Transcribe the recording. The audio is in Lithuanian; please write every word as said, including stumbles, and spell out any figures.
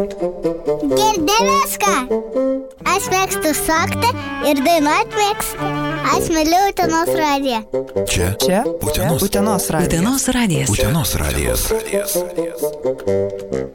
Girdėjęs ką? Aš mėgstu sakti ir dainuot mėgstu. Aš myliu Utenos radiją. Čia? Čia? Utenos. Utenos radijas. Utenos radijas. Utenos radijas.